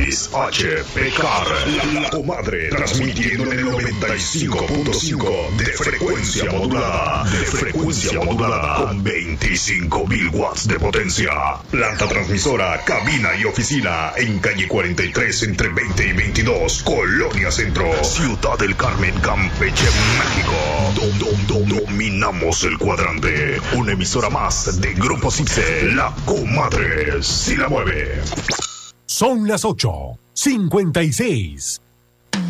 XHPCAR, la comadre, transmitiendo en el 95.5 de frecuencia modulada, con 25.000 watts de potencia. Planta transmisora, cabina y oficina en calle 43 entre 20 y 22, Colonia Centro, Ciudad del Carmen, Campeche, México. Dominamos el cuadrante. Una emisora más de Grupo Cipse, la comadre si la mueve. Son las 8:56.